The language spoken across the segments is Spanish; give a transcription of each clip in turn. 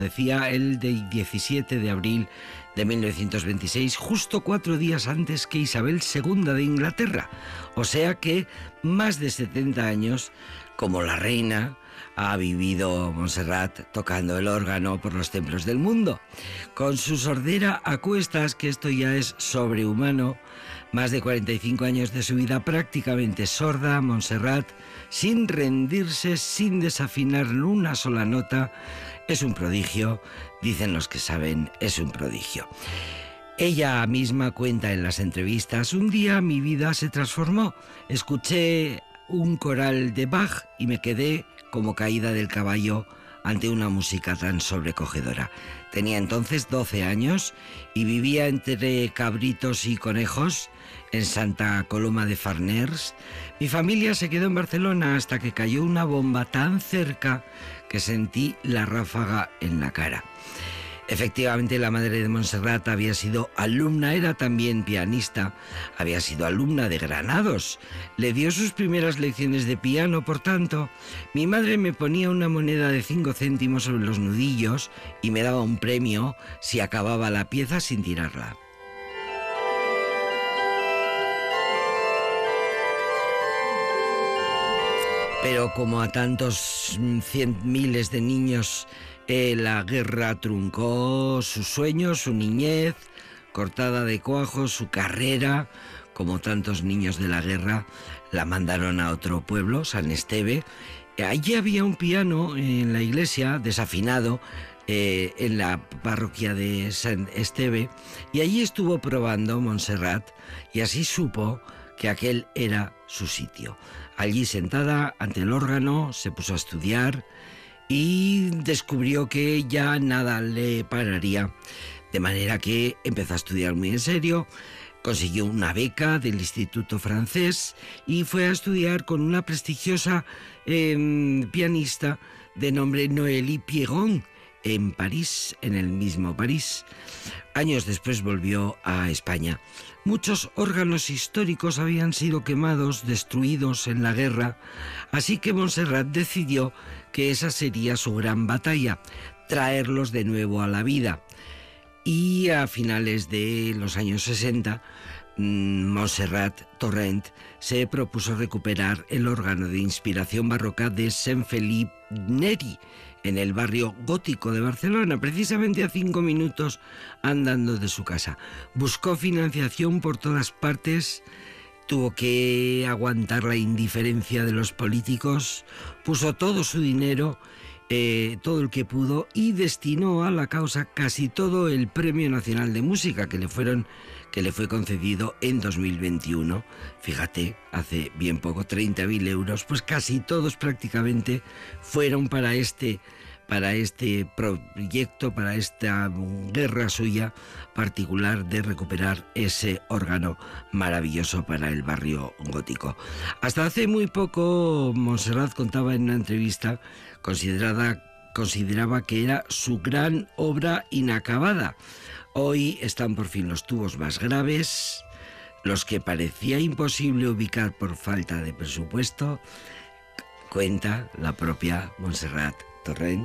Decía el del 17 de abril de 1926, justo 4 días antes que Isabel II de Inglaterra. O sea que más de 70 años, como la reina, ha vivido Montserrat tocando el órgano por los templos del mundo. Con su sordera a cuestas, que esto ya es sobrehumano, más de 45 años de su vida prácticamente sorda, Montserrat, sin rendirse, sin desafinar una sola nota, es un prodigio, dicen los que saben, es un prodigio. Ella misma cuenta en las entrevistas: un día mi vida se transformó, escuché un coral de Bach y me quedé como caída del caballo ante una música tan sobrecogedora. Tenía entonces 12 años y vivía entre cabritos y conejos en Santa Coloma de Farners. Mi familia se quedó en Barcelona hasta que cayó una bomba tan cerca que sentí la ráfaga en la cara. Efectivamente, la madre de Montserrat había sido alumna, era también pianista, había sido alumna de Granados. Le dio sus primeras lecciones de piano, por tanto, mi madre me ponía una moneda de 5 céntimos sobre los nudillos y me daba un premio si acababa la pieza sin tirarla. Pero como a tantos miles de niños, la guerra truncó sus sueños, su niñez, cortada de cuajo, su carrera. Como tantos niños de la guerra, la mandaron a otro pueblo, San Esteve. Allí había un piano en la iglesia, desafinado, en la parroquia de San Esteve, y allí estuvo probando Montserrat, y así supo que aquel era su sitio. Allí, sentada ante el órgano, se puso a estudiar y descubrió que ya nada le pararía, de manera que empezó a estudiar muy en serio. Consiguió una beca del Instituto Francés y fue a estudiar con una prestigiosa pianista de nombre Noélie Piron en París, en el mismo París. Años después volvió a España. Muchos órganos históricos habían sido quemados, destruidos en la guerra, así que Montserrat decidió que esa sería su gran batalla, traerlos de nuevo a la vida. Y a finales de los años 60, Montserrat Torrent se propuso recuperar el órgano de inspiración barroca de Saint-Philippe Neri, en el barrio gótico de Barcelona, precisamente a 5 minutos andando de su casa. Buscó financiación por todas partes, tuvo que aguantar la indiferencia de los políticos, puso todo su dinero, todo el que pudo, y destinó a la causa casi todo el Premio Nacional de Música que le fue concedido en 2021. Fíjate, hace bien poco, 30.000 euros, pues casi todos prácticamente fueron para este proyecto, para esta guerra suya particular de recuperar ese órgano maravilloso para el barrio gótico. Hasta hace muy poco, Montserrat contaba en una entrevista, consideraba que era su gran obra inacabada. Hoy están por fin los tubos más graves, los que parecía imposible ubicar por falta de presupuesto, cuenta la propia Montserrat Torrent.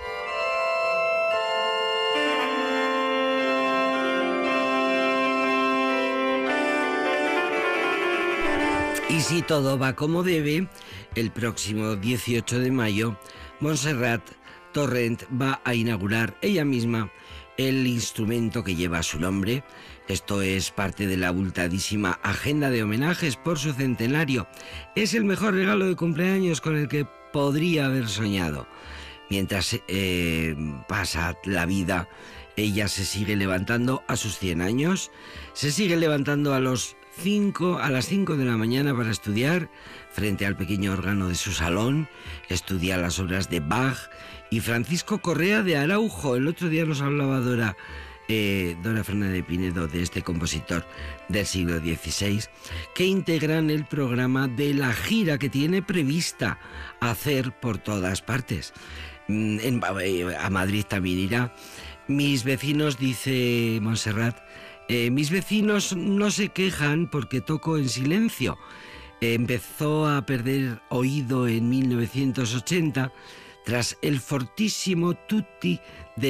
Y si todo va como debe, el próximo 18 de mayo, Montserrat Torrent va a inaugurar ella misma el instrumento que lleva su nombre. Esto es parte de la abultadísima agenda de homenajes por su centenario. Es el mejor regalo de cumpleaños con el que podría haber soñado. Mientras pasa la vida, ella se sigue levantando a sus 100 años, se sigue levantando a las 5 de la mañana para estudiar frente al pequeño órgano de su salón, estudia las obras de Bach y Francisco Correa de Araujo. El otro día nos hablaba Dora Fernández de Pinedo, de este compositor del siglo XVI, que integran el programa de la gira que tiene prevista hacer por todas partes. A Madrid también irá. Mis vecinos, dice Montserrat, mis vecinos no se quejan porque toco en silencio. Empezó a perder oído en 1980 tras el fortísimo tutti de